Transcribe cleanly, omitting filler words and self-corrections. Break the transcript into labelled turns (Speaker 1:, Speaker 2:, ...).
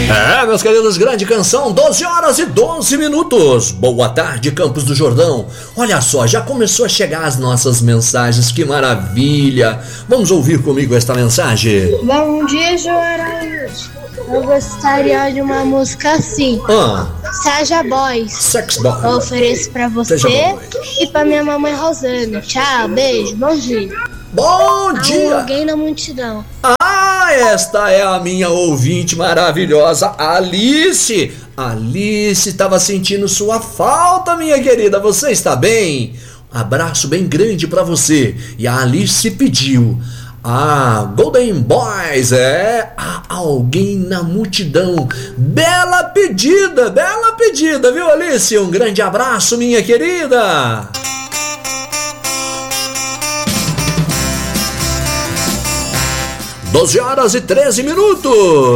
Speaker 1: Meus queridos, grande canção, 12 horas e 12 minutos. Boa tarde, Campos do Jordão. Olha só, já começou a chegar as nossas mensagens, que maravilha. Vamos ouvir comigo esta mensagem.
Speaker 2: Bom dia, João. Eu gostaria de uma música assim. Saja Boys.
Speaker 1: Sex Boys.
Speaker 2: Eu ofereço pra você e pra minha mamãe Rosana. Tchau, beijo, bom dia.
Speaker 1: Bom dia.
Speaker 2: Alguém na multidão.
Speaker 1: Esta é a minha ouvinte maravilhosa, Alice. Alice, estava sentindo sua falta, minha querida. Você está bem? Abraço bem grande pra você. E a Alice pediu Golden Boys, Alguém na Multidão. Bela pedida, viu, Alice? Um grande abraço, minha querida. 12 horas e 13 minutos.